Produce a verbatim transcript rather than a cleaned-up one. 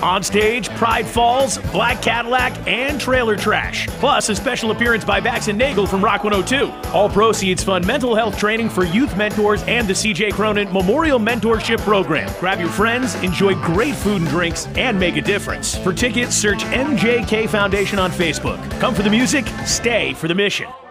On stage, Pride Falls, Black Cadillac, and Trailer Trash. Plus, a special appearance by Bax and Nagel from Rock one oh two. All proceeds fund mental health training for youth mentors and the C J Cronin Memorial Mentorship Program. Grab your friends, enjoy great food and drinks, and make a difference. For tickets, search M J K Foundation on Facebook. Come for the music, stay for the mission.